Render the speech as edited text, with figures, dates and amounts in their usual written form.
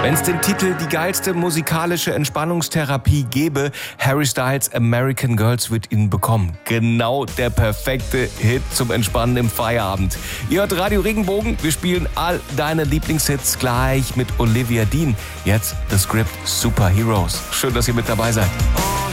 Wenn es den Titel Die geilste musikalische Entspannungstherapie gäbe, Harry Styles American Girls wird ihn bekommen. Genau der perfekte Hit zum Entspannen im Feierabend. Ihr hört Radio Regenbogen, wir spielen all deine Lieblingshits gleich mit Olivia Dean. Jetzt The Script Superheroes. Schön, dass ihr mit dabei seid.